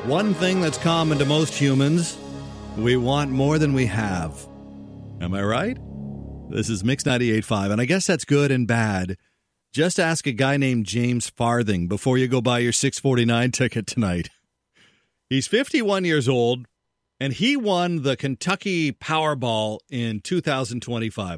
One thing that's common to most humans, we want more than we have. Am I right? This is Mix 98.5, and I guess that's good and bad. Just ask a guy named James Farthing before you go buy your 649 ticket tonight. He's 51 years old, and he won the Kentucky Powerball in 2025.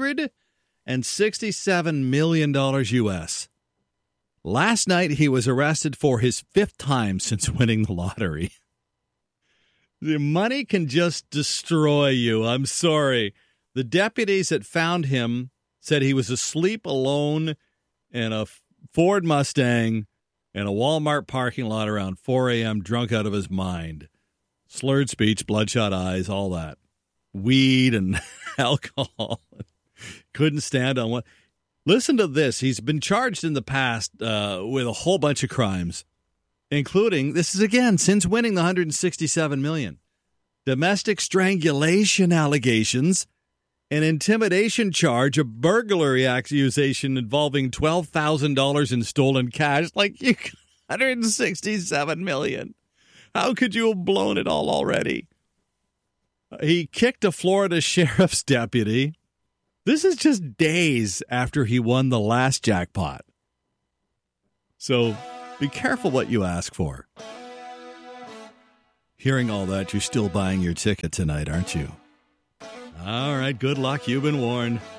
$167 million U.S. Last night, he was arrested for his fifth time since winning the lottery. The money can just destroy you. I'm sorry. The deputies that found him said he was asleep alone in a Ford Mustang in a Walmart parking lot around 4 a.m., drunk out of his mind. Slurred speech, bloodshot eyes, all that. Weed and alcohol. Couldn't stand on one. Listen to this. He's been charged in the past with a whole bunch of crimes, including, this is again, since winning the $167 million, domestic strangulation allegations, an intimidation charge, a burglary accusation involving $12,000 in stolen cash. Like, $167 million. How could you have blown it all already? He kicked a Florida sheriff's deputy. This is just days after he won the last jackpot. So be careful what you ask for. Hearing all that, you're still buying your ticket tonight, aren't you? All right, good luck. You've been warned.